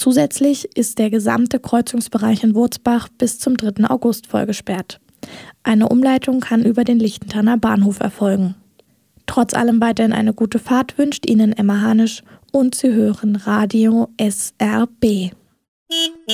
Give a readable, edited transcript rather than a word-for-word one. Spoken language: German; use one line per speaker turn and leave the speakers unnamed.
Zusätzlich ist der gesamte Kreuzungsbereich in Wurzbach bis zum 3. August vollgesperrt. Eine Umleitung kann über den Lichtenthaner Bahnhof erfolgen. Trotz allem weiterhin eine gute Fahrt wünscht Ihnen Emma Hanisch und Sie hören Radio SRB.